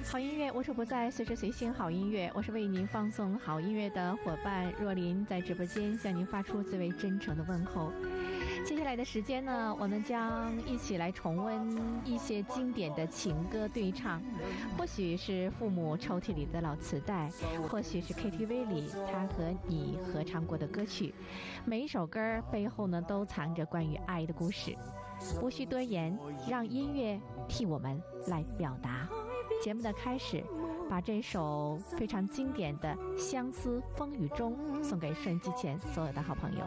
好音乐无处不在，随时随心好音乐，我是为您放送好音乐的伙伴若琳，在直播间向您发出最为真诚的问候。接下来的时间呢，我们将一起来重温一些经典的情歌对唱，或许是父母抽屉里的老磁带，或许是 KTV 里他和你合唱过的歌曲。每一首歌背后呢，都藏着关于爱的故事。不需多言，让音乐替我们来表达。节目的开始，把这首非常经典的《相思风雨中》送给收音机前所有的好朋友。